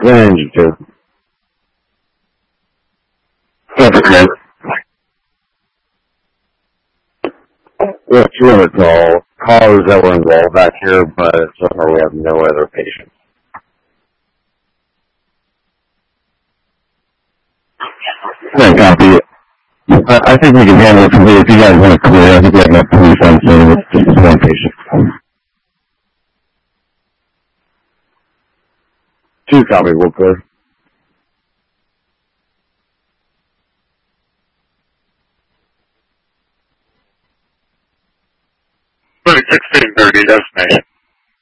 Engine 2. Okay. We have 200 callers that were involved back here, but so far we have no other patients. Yeah, copy. I think we can handle it from here. If you guys want to clear, I think we have enough police on scene with just one patient. 2 copy, we'll clear. But 1630 destination.